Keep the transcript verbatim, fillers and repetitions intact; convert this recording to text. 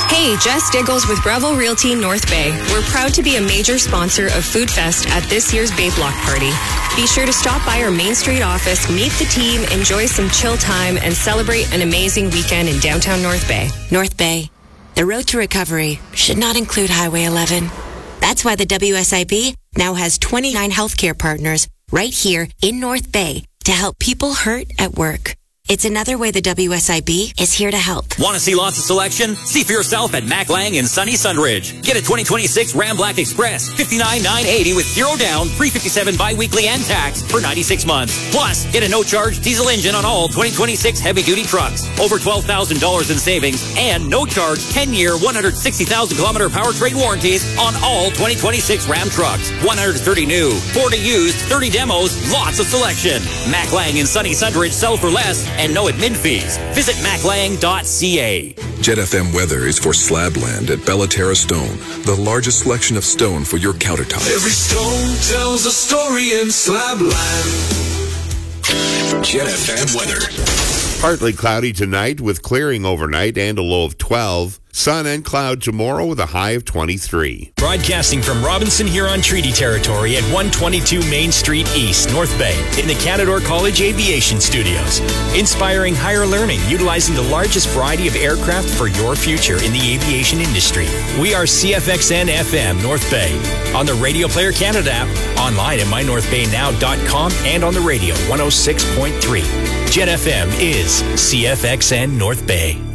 Hey, Jess Diggles with Breville Realty North Bay. We're proud to be a major sponsor of Food Fest at this year's Bay Block Party. Be sure to stop by our Main Street office, meet the team, enjoy some chill time, and celebrate an amazing weekend in downtown North Bay. North Bay. The road to recovery should not include Highway eleven. That's why the W S I B now has twenty-nine healthcare partners right here in North Bay to help people hurt at work. It's another way the W S I B is here to help. Want to see lots of selection? See for yourself at Mac Lang in sunny Sunridge. Get a twenty twenty-six Ram Black Express, fifty-nine thousand nine hundred eighty with zero down, three hundred fifty-seven bi-weekly and tax for ninety-six months. Plus, get a no-charge diesel engine on all twenty twenty-six heavy-duty trucks. Over twelve thousand dollars in savings and no-charge ten-year, one hundred sixty thousand kilometer powertrain warranties on all twenty twenty-six Ram trucks. one hundred thirty new, forty used, thirty demos, lots of selection. Mac Lang in sunny Sunridge, sell for less and no admin fees. Visit mac lang dot c a. Jet F M weather is for Slabland at Bellaterra Stone, the largest selection of stone for your countertop. Every stone tells a story in Slabland. Jet F M weather. Partly cloudy tonight with clearing overnight and a low of twelve. Sun and cloud tomorrow with a high of twenty-three. Broadcasting from Robinson Huron Treaty Territory at one twenty-two Main Street East, North Bay, in the Canadore College Aviation Studios. Inspiring higher learning, utilizing the largest variety of aircraft for your future in the aviation industry. We are C F X N F M North Bay, on the Radio Player Canada app, online at my north bay now dot com, and on the radio one oh six point three. Jet F M is C F X N North Bay.